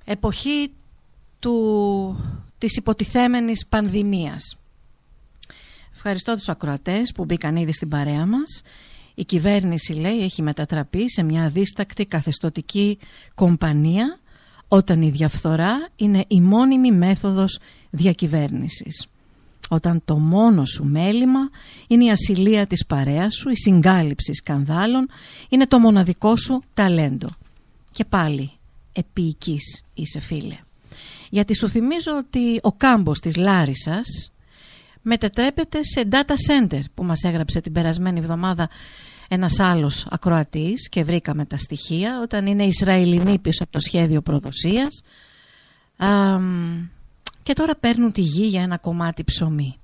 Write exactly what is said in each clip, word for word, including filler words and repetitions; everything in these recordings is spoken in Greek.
εποχή του, της υποτιθέμενης πανδημίας. Ευχαριστώ τους ακροατές που μπήκαν ήδη στην παρέα μας. Η κυβέρνηση, λέει, έχει μετατραπεί σε μια αδίστακτη καθεστωτική κομπανία όταν η διαφθορά είναι η μόνιμη μέθοδος διακυβέρνησης. Όταν το μόνο σου μέλημα είναι η ασυλία της παρέας σου, η συγκάλυψη σκανδάλων είναι το μοναδικό σου ταλέντο. Και πάλι επίοικης είσαι, φίλε. Γιατί σου θυμίζω ότι ο κάμπος της Λάρισσας μετατρέπεται σε data center, που μας έγραψε την περασμένη εβδομάδα ένας άλλος ακροατής και βρήκαμε τα στοιχεία, όταν είναι Ισραηλινοί πίσω από το σχέδιο προδοσίας. Α, και τώρα παίρνουν τη γη για ένα κομμάτι ψωμί.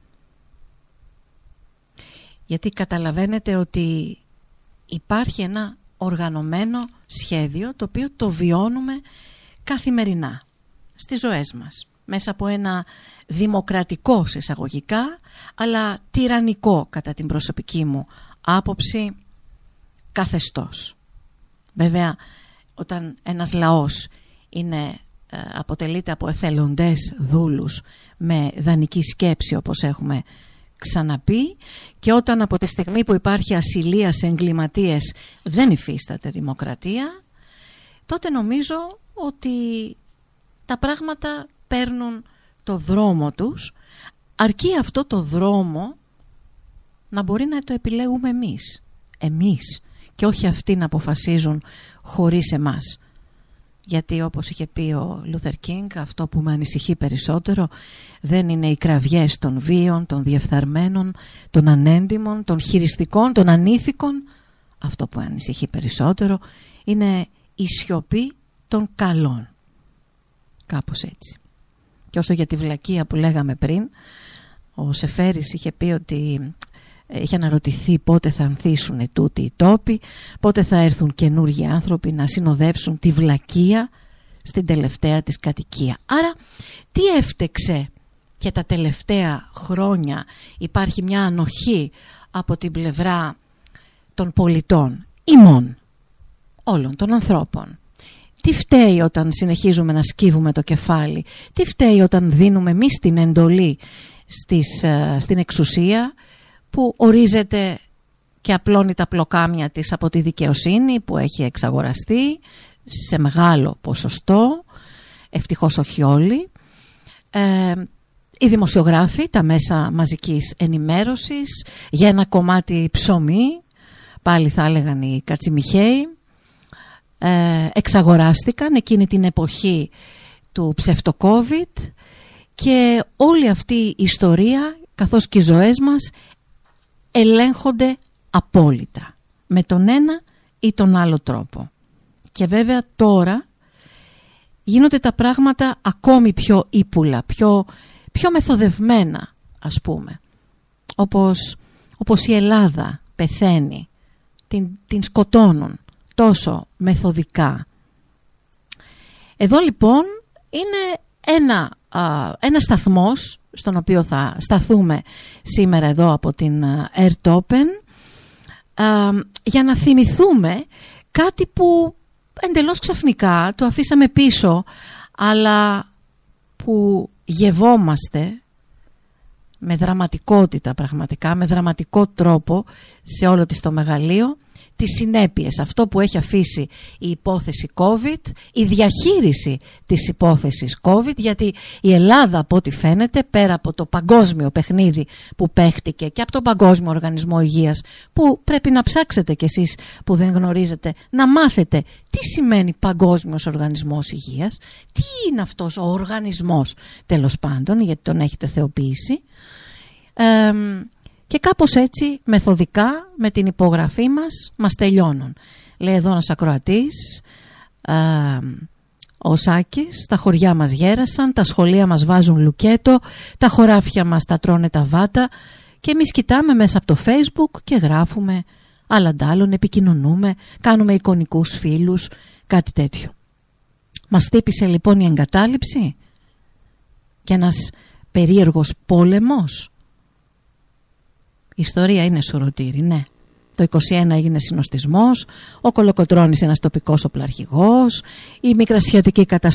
Γιατί καταλαβαίνετε ότι υπάρχει ένα οργανωμένο σχέδιο το οποίο το βιώνουμε καθημερινά στις ζωές μας, μέσα από ένα δημοκρατικό εισαγωγικά, αλλά τυραννικό κατά την προσωπική μου άποψη καθεστώς. Βέβαια, όταν ένας λαός είναι, αποτελείται από εθελοντές δούλους με δανεική σκέψη, όπως έχουμε ξαναπεί, και όταν από τη στιγμή που υπάρχει ασυλία σε εγκληματίες δεν υφίσταται δημοκρατία, τότε νομίζω ότι τα πράγματα παίρνουν το δρόμο τους, αρκεί αυτό το δρόμο να μπορεί να το επιλέγουμε εμείς. Εμείς και όχι αυτοί να αποφασίζουν χωρίς εμάς. Γιατί όπως είχε πει ο Λούθερ Κίνγκ, αυτό που με ανησυχεί περισσότερο δεν είναι οι κραυγές των βίων, των διεφθαρμένων, των ανέντιμων, των χειριστικών, των ανήθικων. Αυτό που με ανησυχεί περισσότερο είναι η σιωπή των καλών. Κάπως έτσι. Και όσο για τη βλακεία που λέγαμε πριν, ο Σεφέρης είχε πει ότι είχε αναρωτηθεί πότε θα ανθίσουν τούτοι οι τόποι, πότε θα έρθουν καινούργιοι άνθρωποι να συνοδεύσουν τη βλακεία στην τελευταία της κατοικία. Άρα τι έφτεξε και τα τελευταία χρόνια υπάρχει μια ανοχή από την πλευρά των πολιτών, ημών, όλων των ανθρώπων. Τι φταίει όταν συνεχίζουμε να σκύβουμε το κεφάλι, τι φταίει όταν δίνουμε εμείς την εντολή στις, στην εξουσία που ορίζεται και απλώνει τα πλοκάμια της από τη δικαιοσύνη που έχει εξαγοραστεί σε μεγάλο ποσοστό, ευτυχώς όχι όλοι. Ε, οι δημοσιογράφοι, τα μέσα μαζικής ενημέρωσης, για ένα κομμάτι ψωμί, πάλι θα έλεγαν οι κατσιμιχαίοι, ε, εξαγοράστηκαν εκείνη την εποχή του ψευτοκόβιτ, και όλη αυτή η ιστορία καθώς και οι ζωές μας ελέγχονται απόλυτα με τον ένα ή τον άλλο τρόπο. Και βέβαια τώρα γίνονται τα πράγματα ακόμη πιο ύπουλα, πιο, πιο μεθοδευμένα, ας πούμε. Όπως, όπως η Ελλάδα πεθαίνει, την, την σκοτώνουν τόσο μεθοδικά. Εδώ λοιπόν είναι ένα, α, ένα σταθμός στον οποίο θα σταθούμε σήμερα εδώ από την Ερτόπεν, για να θυμηθούμε κάτι που εντελώς ξαφνικά το αφήσαμε πίσω, αλλά που γευόμαστε με δραματικότητα, πραγματικά με δραματικό τρόπο σε όλο της το μεγαλείο, τις συνέπειες, αυτό που έχει αφήσει η υπόθεση COVID, η διαχείριση της υπόθεσης COVID, γιατί η Ελλάδα από ό,τι φαίνεται, πέρα από το παγκόσμιο παιχνίδι που παίχτηκε και από τον Παγκόσμιο Οργανισμό Υγείας, που πρέπει να ψάξετε κι εσείς που δεν γνωρίζετε, να μάθετε τι σημαίνει Παγκόσμιος Οργανισμός Υγείας, τι είναι αυτός ο οργανισμός τέλος πάντων, γιατί τον έχετε θεοποιήσει. Ε, Και κάπως έτσι μεθοδικά με την υπογραφή μας μας τελειώνουν. Λέει εδώ ένας ακροατής, α, ο Σάκης, τα χωριά μας γέρασαν, τα σχολεία μας βάζουν λουκέτο, τα χωράφια μας τα τρώνε τα βάτα και εμείς κοιτάμε μέσα από το Facebook και γράφουμε άλλα ντάλλον, επικοινωνούμε, κάνουμε εικονικούς φίλους, κάτι τέτοιο. Μας χτύπησε λοιπόν η εγκατάλειψη και ένας περίεργος πόλεμος. Η ιστορία είναι σουρωτήρη, ναι. Το είκοσι ένα έγινε συνοστισμός, ο Κολοκοτρώνης ένας τοπικός οπλαρχηγός, η μικρασιατική καταστροφή